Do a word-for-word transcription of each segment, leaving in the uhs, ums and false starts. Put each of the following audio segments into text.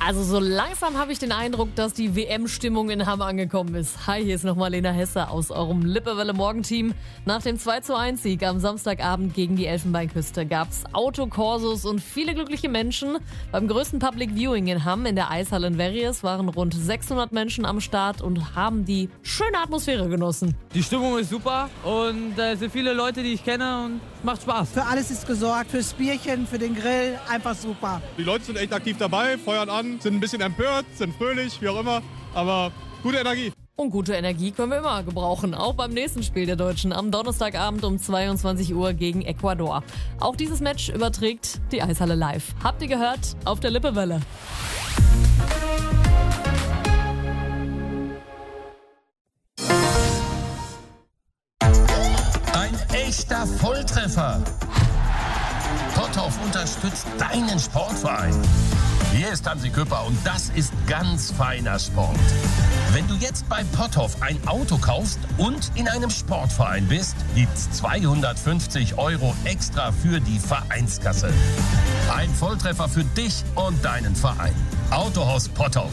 Also so langsam habe ich den Eindruck, dass die W M-Stimmung in Hamm angekommen ist. Hi, hier ist nochmal Lena Hesse aus eurem Lippewelle-Morgenteam. Nach dem zwei zu eins Sieg am Samstagabend gegen die Elfenbeinküste gab es Autokorsos und viele glückliche Menschen. Beim größten Public Viewing in Hamm in der Eishalle in Verries waren rund sechshundert Menschen am Start und haben die schöne Atmosphäre genossen. Die Stimmung ist super und es äh, sind viele Leute, die ich kenne und macht Spaß. Für alles ist gesorgt, fürs Bierchen, für den Grill, einfach super. Die Leute sind echt aktiv dabei, feuern an, sind ein bisschen empört, sind fröhlich, wie auch immer, aber gute Energie. Und gute Energie können wir immer gebrauchen, auch beim nächsten Spiel der Deutschen am Donnerstagabend um zweiundzwanzig Uhr gegen Ecuador. Auch dieses Match überträgt die Eishalle live. Habt ihr gehört? Auf der Lippewelle. Ein echter Volltreffer. Potthoff unterstützt deinen Sportverein. Hier ist Hansi Küpper und das ist ganz feiner Sport. Wenn du jetzt bei Potthoff ein Auto kaufst und in einem Sportverein bist, gibt's zweihundertfünfzig Euro extra für die Vereinskasse. Ein Volltreffer für dich und deinen Verein. Autohaus Potthoff.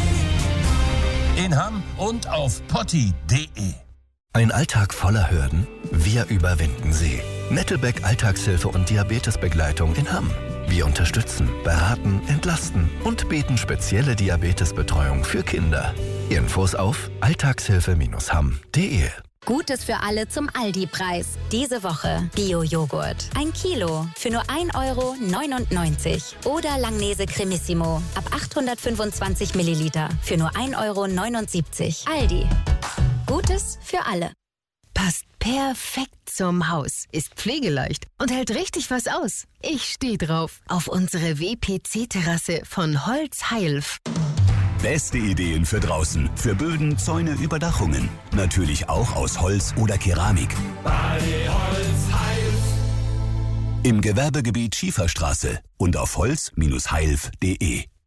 In Hamm und auf potti punkt de. Ein Alltag voller Hürden? Wir überwinden sie. Nettelbeck Alltagshilfe und Diabetesbegleitung in Hamm. Wir unterstützen, beraten, entlasten und bieten spezielle Diabetesbetreuung für Kinder. Infos auf alltagshilfe Bindestrich hamm punkt de. Gutes für alle zum Aldi-Preis. Diese Woche Bio-Joghurt. Ein Kilo für nur ein Euro neunundneunzig. Oder Langnese Cremissimo ab achthundertfünfundzwanzig Milliliter für nur ein Euro neunundsiebzig. Aldi. Gutes für alle. Passt perfekt zum Haus, ist pflegeleicht und hält richtig was aus. Ich stehe drauf. Auf unsere W P C-Terrasse von Holz Heilf. Beste Ideen für draußen, für Böden, Zäune, Überdachungen. Natürlich auch aus Holz oder Keramik. Bei Holz Heilf. Im Gewerbegebiet Schieferstraße und auf holz Bindestrich heilf punkt de.